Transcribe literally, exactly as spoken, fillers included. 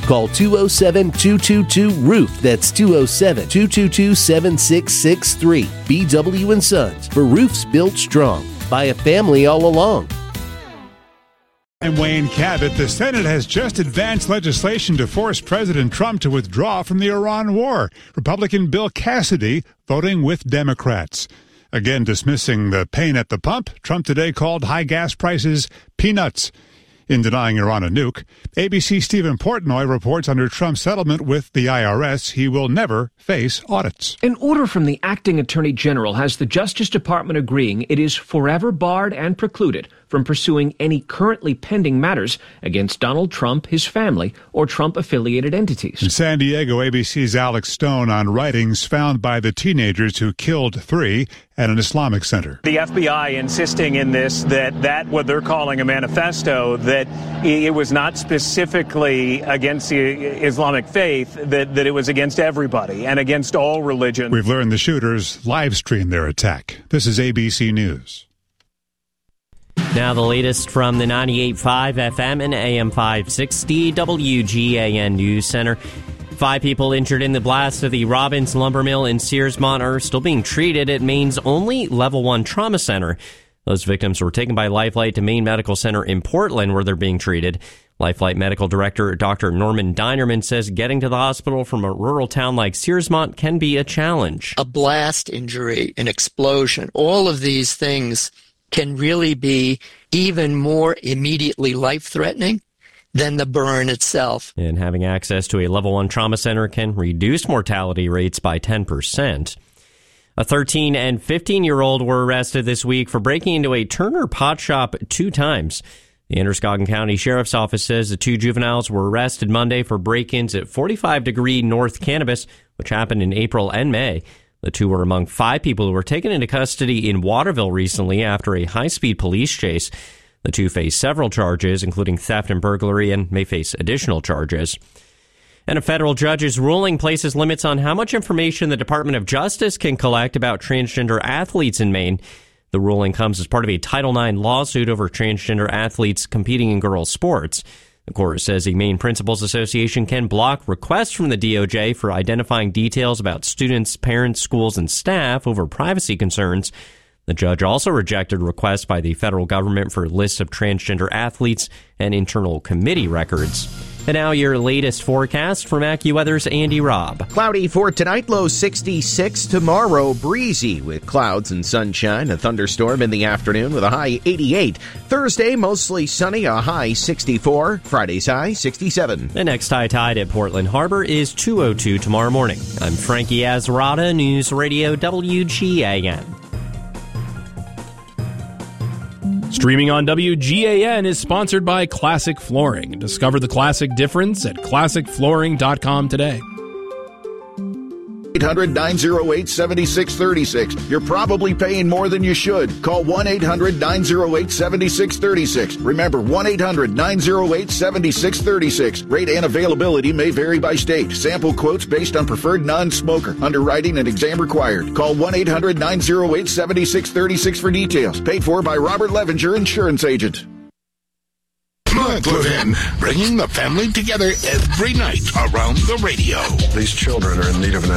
Call two oh seven, two two two, roof. That's two oh seven, two two two, seven six six three. B W and Sons, for roofs built strong by a family all along. I'm Wayne Cabot. The Senate has just advanced legislation to force President Trump to withdraw from the Iran war. Republican Bill Cassidy voting with Democrats. Again, dismissing the pain at the pump, Trump today called high gas prices peanuts. In denying Iran a nuke, A B C's Stephen Portnoy reports under Trump's settlement with the I R S, he will never face audits. An order from the acting attorney general has the Justice Department agreeing it is forever barred and precluded from pursuing any currently pending matters against Donald Trump, his family, or Trump-affiliated entities. In San Diego, A B C's Alex Stone on writings found by the teenagers who killed three at an Islamic center. The F B I insisting in this that that what they're calling a manifesto, that it was not specifically against the Islamic faith, that, that it was against everybody and against all religions. We've learned the shooters live streamed their attack. This is A B C News. Now the latest from the ninety-eight point five F M and A M five sixty W G A N News Center. Five people injured in the blast of the Robbins Lumber Mill in Searsmont are still being treated at Maine's only Level one Trauma Center. Those victims were taken by Lifelight to Maine Medical Center in Portland, where they're being treated. Lifelight Medical Director Doctor Norman Dinerman says getting to the hospital from a rural town like Searsmont can be a challenge. A blast injury, an explosion, all of these things can really be even more immediately life-threatening than the burn itself. And having access to a level one trauma center can reduce mortality rates by ten percent. A thirteen and fifteen-year-old were arrested this week for breaking into a Turner pot shop two times. The Androscoggin County Sheriff's Office says the two juveniles were arrested Monday for break-ins at forty-five Degree North Cannabis, which happened in April and May. The two were among five people who were taken into custody in Waterville recently after a high-speed police chase. The two face several charges, including theft and burglary, and may face additional charges. And a federal judge's ruling places limits on how much information the Department of Justice can collect about transgender athletes in Maine. The ruling comes as part of a Title nine lawsuit over transgender athletes competing in girls' sports. The court says the Maine Principals Association can block requests from the D O J for identifying details about students, parents, schools, and staff over privacy concerns. The judge also rejected requests by the federal government for lists of transgender athletes and internal committee records. And now your latest forecast from AccuWeather's Andy Robb. Cloudy for tonight, low sixty-six. Tomorrow, breezy with clouds and sunshine. A thunderstorm in the afternoon with a high eighty-eight. Thursday, mostly sunny, a high sixty-four. Friday's high sixty-seven. The next high tide at Portland Harbor is two oh two tomorrow morning. I'm Frankie Azarada, News Radio W G A N. Streaming on W G A N is sponsored by Classic Flooring. Discover the classic difference at classic flooring dot com today. eight hundred, nine oh eight, seven six three six. You're probably paying more than you should. Call one eight hundred, nine oh eight, seven six three six. Remember, one eight hundred, nine oh eight, seven six three six. Rate and availability may vary by state. Sample quotes based on preferred non-smoker. Underwriting and exam required. Call one eight hundred, nine oh eight, seven six three six for details. Paid for by Robert Levenger, Insurance Agent. Put in, bringing the family together every night around the radio. These children are in need of an